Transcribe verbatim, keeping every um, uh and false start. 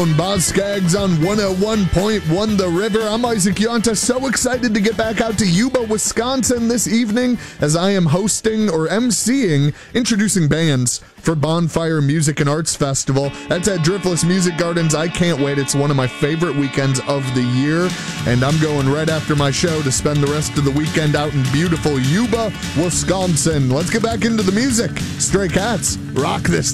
Down, Boz Skaggs on one oh one point one The River. I'm Isaac Yonta, so excited to get back out to Yuba, Wisconsin this evening as I am hosting or emceeing, introducing bands for Bonfire Music and Arts Festival. That's at Driftless Music Gardens. I can't wait. It's one of my favorite weekends of the year, and I'm going right after my show to spend the rest of the weekend out in beautiful Yuba, Wisconsin. Let's get back into the music. Stray Cats, rock this